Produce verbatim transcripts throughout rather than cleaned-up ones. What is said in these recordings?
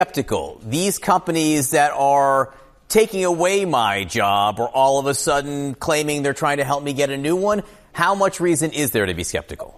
skeptical. These companies that are taking away my job or all of a sudden claiming they're trying to help me get a new one, how much reason is there to be skeptical?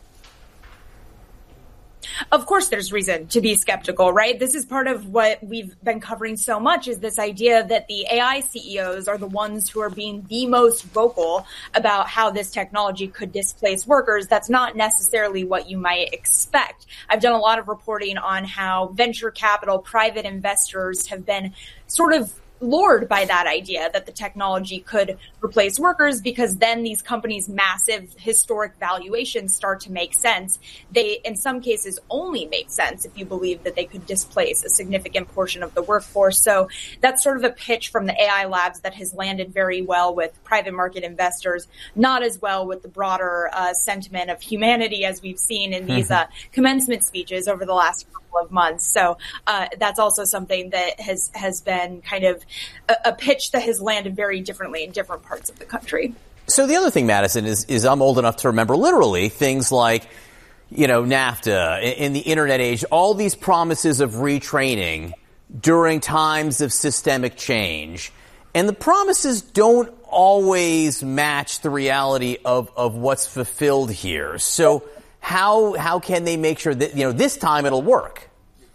Of course there's reason to be skeptical, right? This is part of what we've been covering so much, is this idea that the A I C E Os are the ones who are being the most vocal about how this technology could displace workers. That's not necessarily what you might expect. I've done a lot of reporting on how venture capital, private investors have been sort of lured by that idea that the technology could replace workers, because then these companies' massive historic valuations start to make sense. They, in some cases, only make sense if you believe that they could displace a significant portion of the workforce. So that's sort of a pitch from the A I labs that has landed very well with private market investors, not as well with the broader uh, sentiment of humanity as we've seen in these uh, commencement speeches over the last couple of months. So uh, that's also something that has, has been kind of a, a pitch that has landed very differently in different parts of the country. So the other thing, Madison, is, is I'm old enough to remember literally things like, you know, NAFTA, in, in the internet age, all these promises of retraining during times of systemic change. And the promises don't always match the reality of, of what's fulfilled here. So how, how can they make sure that, you know, this time it'll work?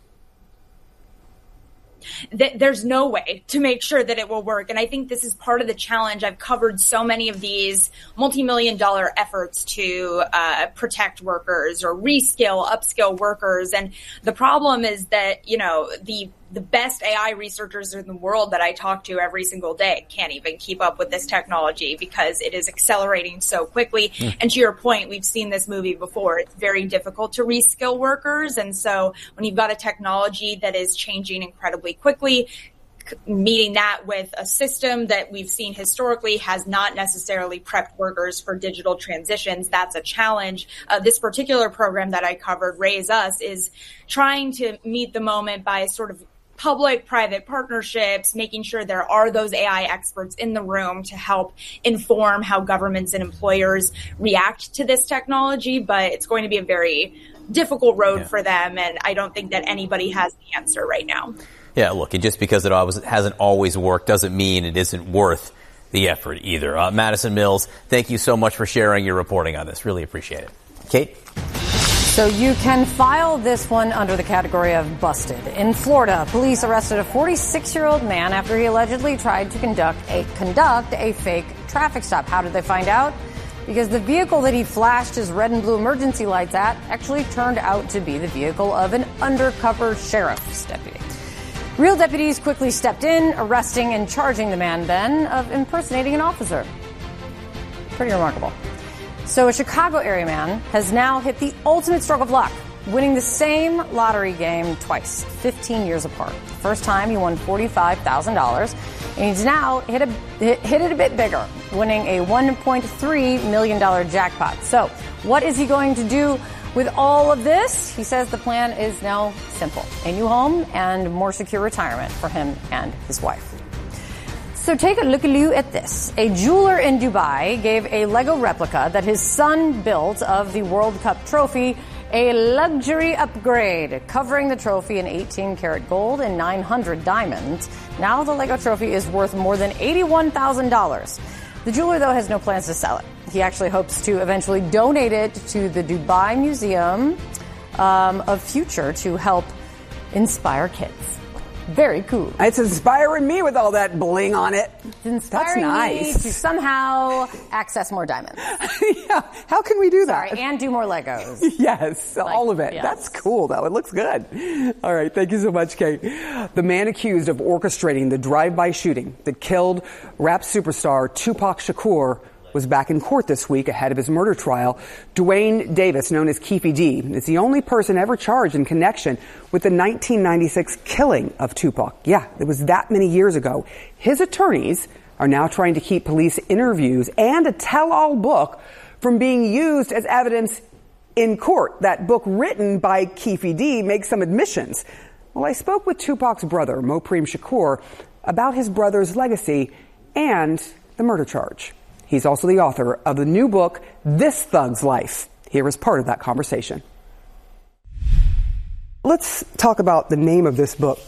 There's no way to make sure that it will work. And I think this is part of the challenge. I've covered so many of these multi-million dollar efforts to uh, protect workers or reskill, upskill workers. And the problem is that, you know, the the best A I researchers in the world that I talk to every single day can't even keep up with this technology because it is accelerating so quickly. Mm. And to your point, we've seen this movie before. It's very difficult to reskill workers. And so when you've got a technology that is changing incredibly quickly, meeting that with a system that we've seen historically has not necessarily prepped workers for digital transitions, that's a challenge. Uh, this particular program that I covered, Raise Us, is trying to meet the moment by sort of public-private partnerships, making sure there are those A I experts in the room to help inform how governments and employers react to this technology. But it's going to be a very difficult road yeah. for them, and I don't think that anybody has the answer right now. Yeah, look, and just because it always, hasn't always worked doesn't mean it isn't worth the effort either. Uh, Madison Mills, thank you so much for sharing your reporting on this. Really appreciate it. Kate? So you can file this one under the category of busted. In Florida, police arrested a forty-six-year-old man after he allegedly tried to conduct a conduct a fake traffic stop. How did they find out? Because the vehicle that he flashed his red and blue emergency lights at actually turned out to be the vehicle of an undercover sheriff's deputy. Real deputies quickly stepped in, arresting and charging the man then of impersonating an officer. Pretty remarkable. So a Chicago area man has now hit the ultimate stroke of luck, winning the same lottery game twice, fifteen years apart. First time he won forty-five thousand dollars, and he's now hit, a, hit, hit it a bit bigger, winning a one point three million dollars jackpot. So what is he going to do with all of this? He says the plan is now simple: a new home and more secure retirement for him and his wife. So take a look-a-loo at this. A jeweler in Dubai gave a Lego replica that his son built of the World Cup trophy a luxury upgrade, covering the trophy in eighteen karat gold and nine hundred diamonds. Now the Lego trophy is worth more than eighty-one thousand dollars. The jeweler, though, has no plans to sell it. He actually hopes to eventually donate it to the Dubai Museum um, of Future to help inspire kids. Very cool. It's inspiring me with all that bling on it. It's inspiring That's nice. me to somehow access more diamonds. Yeah, how can we do that? Sorry, and do more Legos. Yes, like, all of it. Yes. That's cool, though. It looks good. All right, thank you so much, Kate. The man accused of orchestrating the drive-by shooting that killed rap superstar Tupac Shakur was back in court this week ahead of his murder trial. Duane Davis, known as Keffe D, is the only person ever charged in connection with the nineteen ninety-six killing of Tupac. Yeah, it was that many years ago. His attorneys are now trying to keep police interviews and a tell-all book from being used as evidence in court. That book, written by Keffe D, makes some admissions. Well, I spoke with Tupac's brother, Mopreme Shakur, about his brother's legacy and the murder charge. He's also the author of the new book, This Thug's Life. Here is part of that conversation. let's talk about the name of this book.